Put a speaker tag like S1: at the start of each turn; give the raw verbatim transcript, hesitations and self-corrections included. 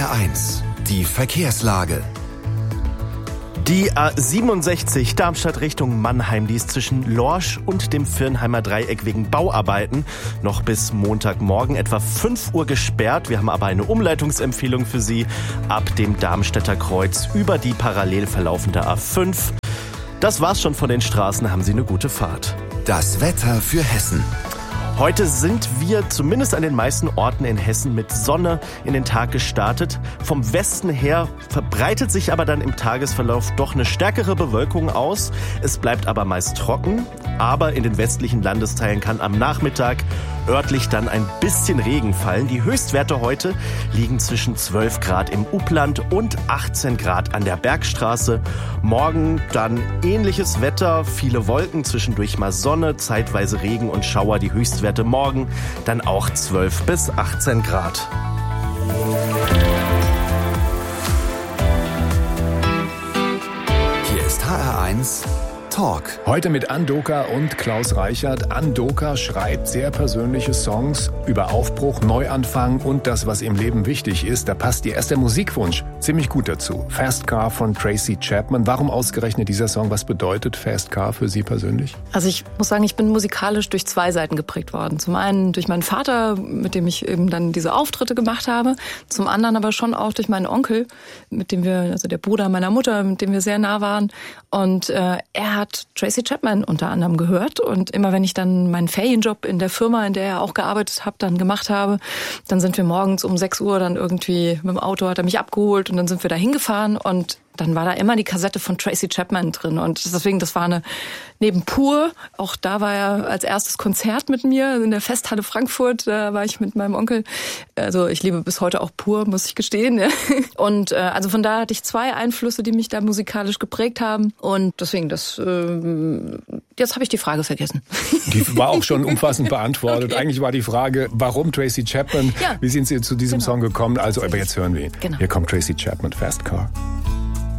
S1: R eins, die Verkehrslage.
S2: Die A siebenundsechzig Darmstadt Richtung Mannheim, die ist zwischen Lorsch und dem Virnheimer Dreieck wegen Bauarbeiten noch bis Montagmorgen etwa fünf Uhr gesperrt. Wir haben aber eine Umleitungsempfehlung für Sie ab dem Darmstädter Kreuz über die parallel verlaufende A fünf. Das war's schon von den Straßen. Haben Sie eine gute Fahrt.
S1: Das Wetter für Hessen.
S2: Heute sind wir zumindest an den meisten Orten in Hessen mit Sonne in den Tag gestartet. Vom Westen her verbreitet sich aber dann im Tagesverlauf doch eine stärkere Bewölkung aus. Es bleibt aber meist trocken, aber in den westlichen Landesteilen kann am Nachmittag örtlich dann ein bisschen Regen fallen. Die Höchstwerte heute liegen zwischen zwölf Grad im Upland und achtzehn Grad an der Bergstraße. Morgen dann ähnliches Wetter, viele Wolken, zwischendurch mal Sonne, zeitweise Regen und Schauer. Die Höchstwerte morgen dann auch zwölf bis achtzehn Grad.
S1: Hier ist H R eins Talk.
S3: Heute mit Ann Doka und Klaus Reichert. Ann Doka schreibt sehr persönliche Songs über Aufbruch, Neuanfang und das, was im Leben wichtig ist. Da passt ihr erster Musikwunsch ziemlich gut dazu. Fast Car von Tracy Chapman. Warum ausgerechnet dieser Song? Was bedeutet Fast Car für Sie persönlich?
S4: Also ich muss sagen, ich bin musikalisch durch zwei Seiten geprägt worden. Zum einen durch meinen Vater, mit dem ich eben dann diese Auftritte gemacht habe. Zum anderen aber schon auch durch meinen Onkel, mit dem wir, also der Bruder meiner Mutter, mit dem wir sehr nah waren. Und äh, er hat Tracy Chapman unter anderem gehört. Und immer wenn ich dann meinen Ferienjob in der Firma, in der er auch gearbeitet habe, dann gemacht habe, dann sind wir morgens um sechs Uhr dann irgendwie mit dem Auto, hat er mich abgeholt und dann sind wir da hingefahren und dann war da immer die Kassette von Tracy Chapman drin. Und deswegen, das war eine, neben Pur, auch da war er als erstes Konzert mit mir in der Festhalle Frankfurt, da war ich mit meinem Onkel. Also ich liebe bis heute auch Pur, muss ich gestehen. Ja. Und äh, also von da hatte ich zwei Einflüsse, die mich da musikalisch geprägt haben. Und deswegen, das äh, jetzt habe ich die Frage vergessen.
S3: Die war auch schon umfassend beantwortet.
S4: Okay.
S3: Eigentlich war die Frage, warum Tracy Chapman?
S4: Ja.
S3: Wie sind Sie zu diesem
S4: Genau.
S3: Song gekommen? Also, aber jetzt hören wir ihn.
S4: Genau.
S3: Hier kommt Tracy Chapman, Fast Car.